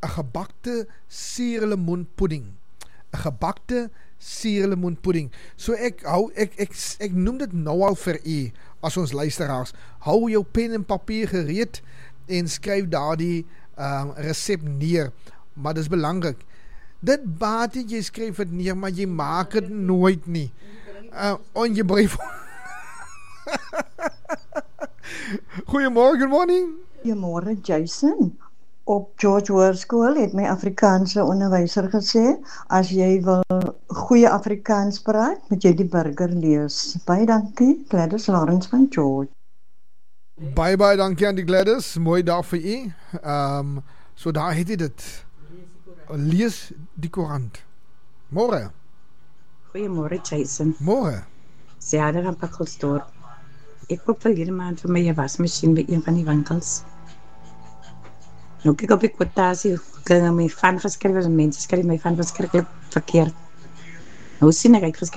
'n gebakte suurlemoenpudding. 'n gebakte suurlemoenpudding. So ek noem dit nou al vir u, as ons luisteraars, hou jou pen en papier gereed en skryf daardie resep neer, maar dis belangrik. Dit baat nie, jy skryf het neer, maar jy maak het nooit nie. On je brief. Goeiemorgen, morning. Goeiemorgen, Jason. Op George Hoërskool het my Afrikaanse onderwyser gesê, as jy wil goeie Afrikaans praat, moet jy die burger lees. Baie dankie, Gladys Lawrence van George. Baie dankie aan die Gladys, mooi dag vir u. So daar het jy dit. Lees die koerant. Môre. Goeiemôre, Jason. Môre. Seader van Pakelsdorp. Ek koop verlede maand vir my 'n wasmasjien by een van die winkels. Nou kyk op die kwotasie, kan my van verskriklik mense skryf my van verskriklik verkeerd. Nou sien ek